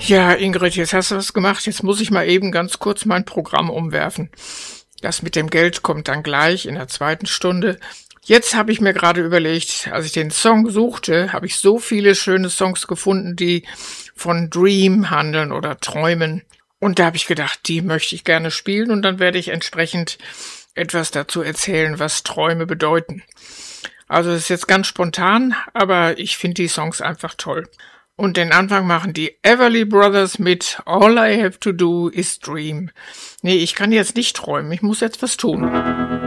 Ja, Ingrid, jetzt hast du was gemacht. Jetzt muss ich mal eben ganz kurz mein Programm umwerfen. Das mit dem Geld kommt dann gleich in der zweiten Stunde. Jetzt habe ich mir gerade überlegt, als ich den Song suchte, habe ich so viele schöne Songs gefunden, die von Dream handeln oder Träumen. Und da habe ich gedacht, die möchte ich gerne spielen und dann werde ich entsprechend etwas dazu erzählen, was Träume bedeuten. Also es ist jetzt ganz spontan, aber ich finde die Songs einfach toll. Und den Anfang machen die Everly Brothers mit All I Have to Do is Dream. Nee, ich kann jetzt nicht träumen, ich muss jetzt was tun.